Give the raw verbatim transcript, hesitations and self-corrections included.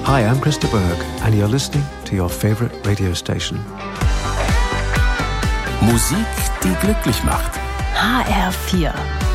Hi, I'm Christa Berg, and you're listening to your favorite radio station. Musik, die glücklich macht. H R vier.